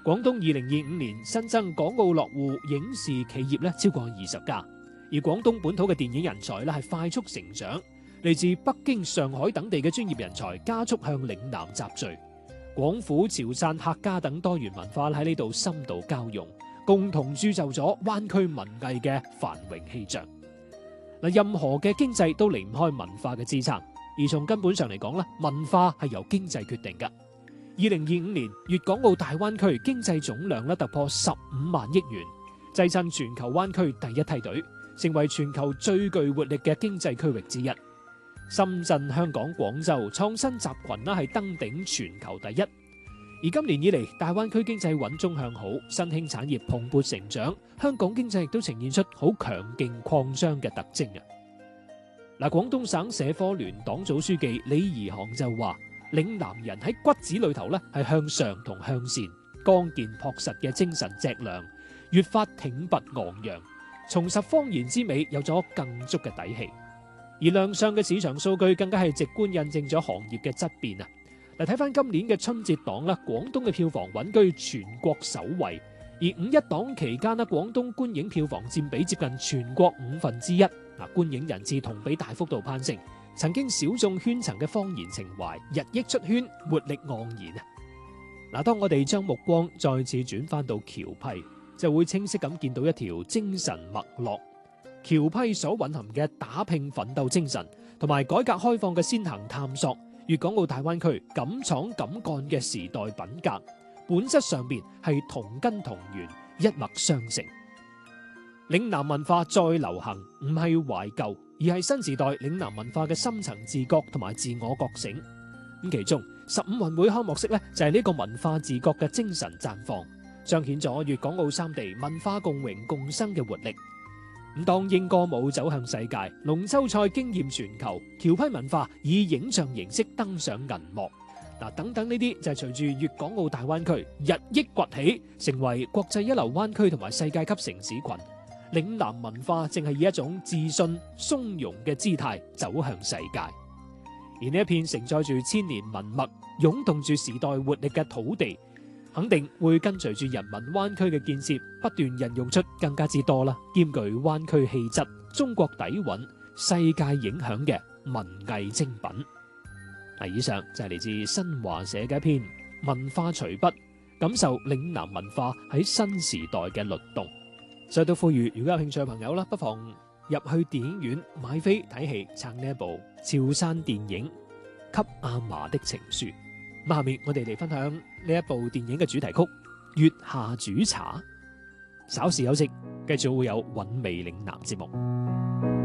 廣東2025年新增港澳落戶影視企業咧超過20家，而廣東本土嘅電影人才咧係快速成長，嚟自北京、上海等地嘅專業人才加速向嶺南集聚，廣府、潮汕、客家等多元文化喺呢度深度交融，共同鑄就咗灣區文藝嘅繁榮氣象。任何嘅經濟都離唔開文化嘅支撐，而從根本上嚟講咧，文化係由經濟決定嘅。2025年，粵港澳大灣區經濟總量突破15萬億元，躋身全球灣區第一梯隊，成為全球最具活力嘅經濟區域之一。深圳、香港、廣州創新集群係登頂全球第一。而今年以嚟，大灣區經濟穩中向好，新興產業蓬勃成長，香港經濟亦都呈現出好強勁擴張嘅特徵啊！廣東省社科聯黨組書記李宜航就話：嶺南人喺骨子裏頭係向上同向善，剛健樸實嘅精神脊梁，越發挺拔昂揚，重拾方言之美，有咗更足嘅底氣。而亮相嘅市場數據更加係直觀印證咗行業嘅質變啊！睇翻今年嘅春節檔啦，廣東嘅票房穩居全國首位，而五一檔期間啦，廣東觀影票房佔比接近全國1/5，觀影人次同比大幅度攀升，曾經小眾圈層嘅方言情懷日益出圈，活力盎然啊！當我哋將目光再次轉翻到僑批，就會清晰咁見到一條精神脈絡。僑批所蘊含嘅打拼奮鬥精神，同埋改革開放嘅先行探索，粵港澳大灣區敢闖敢幹嘅時代品格，本質上邊係同根同源，一脈相承。嶺南文化再流行，唔係懷舊，而係新時代嶺南文化嘅深層自覺同埋自我覺醒。咁其中15運會開幕式就係呢個文化自覺嘅精神綻放，彰顯咗粵港澳三地文化共榮共生嘅活力。當英歌舞走向世界，龍舟賽驚豔全球，僑批文化以影像形式登上銀幕。等等呢啲就係隨住粵港澳大灣區日益崛起，成為國際一流灣區同埋世界級城市群，嶺南文化正係以一種自信從容嘅姿態走向世界。而呢一片承載住千年文脈、湧動住時代活力嘅土地，肯定會跟隨住人民灣區嘅建設，不斷孕育出更加之多兼具灣區氣質、中國底蘊、世界影響嘅文藝精品。以上就係嚟自新華社嘅一篇文化隨筆，感受嶺南文化喺新時代嘅律動。所以都呼籲，如果有興趣嘅朋友不妨入去電影院買飛睇戲，撐呢一部潮汕電影《給阿嫲的情書》。下面我哋嚟分享呢一部電影嘅主題曲《月下煮茶》。稍事休息，繼續會有韻味嶺南節目。